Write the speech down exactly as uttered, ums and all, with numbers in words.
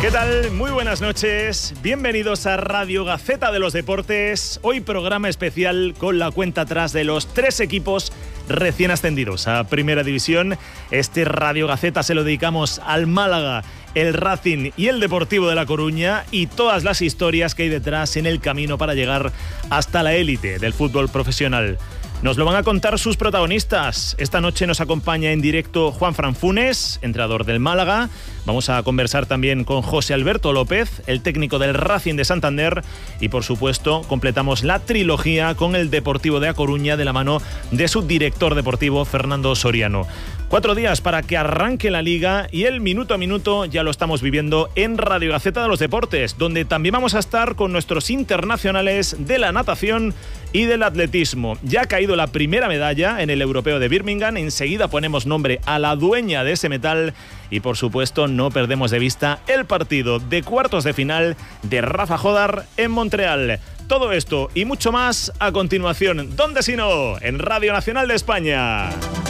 ¿Qué tal? Muy buenas noches. Bienvenidos a Radio Gaceta de los Deportes. Hoy programa especial con la cuenta atrás de los tres equipos recién ascendidos a Primera División. Este Radio Gaceta se lo dedicamos al Málaga, el Racing y el Deportivo de La Coruña y todas las historias que hay detrás en el camino para llegar hasta la élite del fútbol profesional. Nos lo van a contar sus protagonistas. Esta noche nos acompaña en directo Juanfran Funes, entrenador del Málaga. Vamos a conversar también con José Alberto López, el técnico del Racing de Santander. Y por supuesto, completamos la trilogía con el Deportivo de A Coruña de la mano de su director deportivo, Fernando Soriano. Cuatro días para que arranque la Liga y el minuto a minuto ya lo estamos viviendo en Radio Gaceta de los Deportes, donde también vamos a estar con nuestros internacionales de la natación y del atletismo. Ya ha caído la primera medalla en el Europeo de Birmingham. Enseguida ponemos nombre a la dueña de ese metal y por supuesto no perdemos de vista el partido de cuartos de final de Rafa Jodar en Montreal. Todo esto y mucho más a continuación. ¿Dónde si no? En Radio Nacional de España.